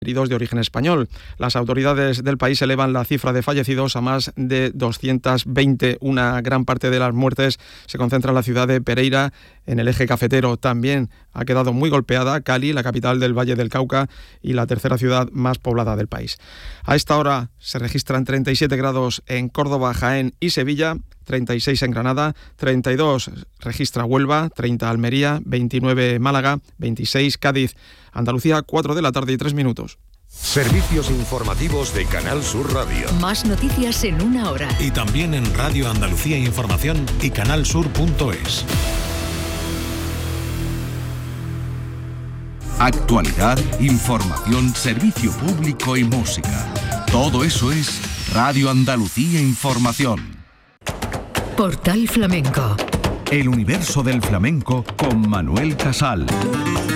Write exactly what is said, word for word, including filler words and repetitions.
heridos de origen español. Las autoridades del país elevan la cifra de fallecidos a más de doscientos veinte. Una gran parte de las muertes se concentra en la ciudad de Pereira, en el eje cafetero. También ha quedado muy golpeada Cali, la capital del Valle del Cauca y la tercera ciudad más poblada del país. A esta hora se registran treinta y siete grados en Córdoba, Jaén y Sevilla, treinta y seis en Granada, treinta y dos registra Huelva, treinta Almería, veintinueve Málaga, veintiséis Cádiz. Andalucía, cuatro de la tarde y tres minutos. Servicios informativos de Canal Sur Radio. Más noticias en una hora. Y también en Radio Andalucía Información y canalsur punto es. Actualidad, información, servicio público y música. Todo eso es Radio Andalucía Información. Portal Flamenco. El universo del flamenco con Manuel Casal.